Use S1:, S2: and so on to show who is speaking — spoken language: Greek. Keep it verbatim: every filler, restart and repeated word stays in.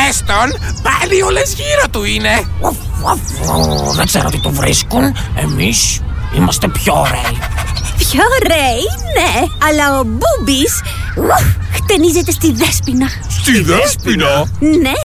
S1: Πες τον, πάλι όλες γύρω του είναι. Ουφ, ουφ, ουφ, δεν ξέρω τι του βρίσκουν. Εμείς είμαστε πιο ωραίοι.
S2: Πιο ωραίοι, ναι, αλλά ο Μπούμπης ουφ, χτενίζεται στη Δέσποινα.
S3: Στη Δέσποινα?
S2: Ναι,